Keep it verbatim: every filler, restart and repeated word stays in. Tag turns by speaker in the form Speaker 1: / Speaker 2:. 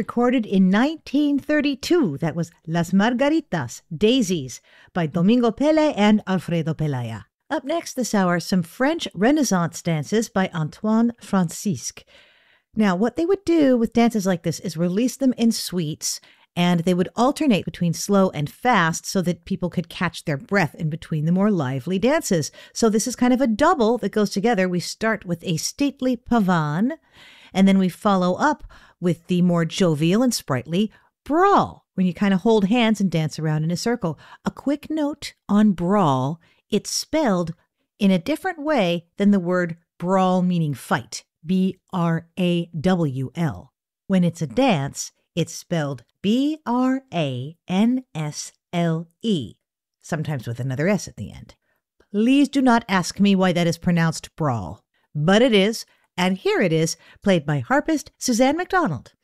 Speaker 1: recorded in nineteen thirty-two. That was Las Margaritas, Daisies, by Domingo Pele and Alfredo Pelaya. Up next this hour, some French Renaissance dances by Antoine Francisque. Now, what they would do with dances like this is release them in suites, and they would alternate between slow and fast so that people could catch their breath in between the more lively dances. So this is kind of a double that goes together. We start with a stately pavane, and then we follow up with the more jovial and sprightly brawl, when you kind of hold hands and dance around in a circle. A quick note on brawl, it's spelled in a different way than the word brawl, meaning fight, B R A W L. When it's a dance, it's spelled B R A N S L E, sometimes with another S at the end. Please do not ask me why that is pronounced brawl, but it is, and here it is, played by harpist Suzanne MacDonald.